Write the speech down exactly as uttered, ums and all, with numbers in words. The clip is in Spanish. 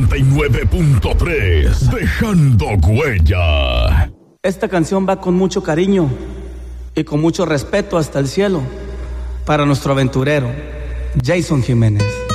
noventa y nueve punto tres, dejando huella. Esta canción va con mucho cariño y con mucho respeto hasta el cielo para nuestro aventurero, Jason Jiménez.